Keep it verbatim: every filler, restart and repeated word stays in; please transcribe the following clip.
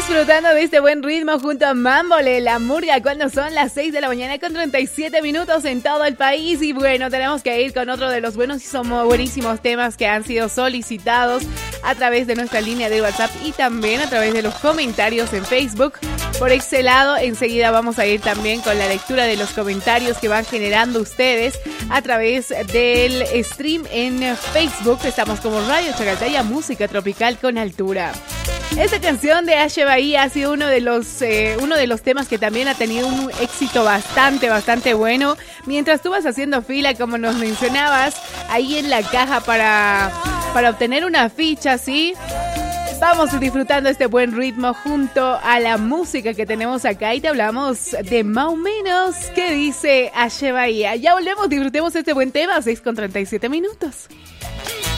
disfrutando de este buen ritmo junto a Mámbole, la murga, cuando son las seis de la mañana con treinta y siete minutos en todo el país. Y bueno, tenemos que ir con otro de los buenos y somos buenísimos temas que han sido solicitados a través de nuestra línea de WhatsApp y también a través de los comentarios en Facebook. Por ese lado, enseguida vamos a ir también con la lectura de los comentarios que van generando ustedes a través del stream en Facebook. Estamos como Radio Chacaltaya, música tropical con altura. Esta canción de Ashe Bahía ha sido uno de los eh, uno de los temas que también ha tenido un éxito bastante, bastante bueno. Mientras tú vas haciendo fila, como nos mencionabas, ahí en la caja para, para obtener una ficha, ¿sí? Vamos disfrutando este buen ritmo junto a la música que tenemos acá y te hablamos de más o menos qué dice Ashe Bahía. Ya volvemos, disfrutemos este buen tema, seis con treinta y siete minutos.